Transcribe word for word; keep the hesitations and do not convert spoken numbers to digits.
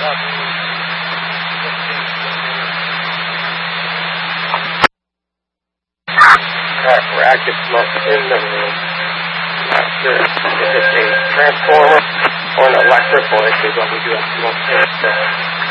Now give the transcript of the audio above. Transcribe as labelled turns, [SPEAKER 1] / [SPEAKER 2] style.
[SPEAKER 1] Alright, we're active smoke in the room. Not sure if it's a transformer or an electric, or if it's what we do have smoke in.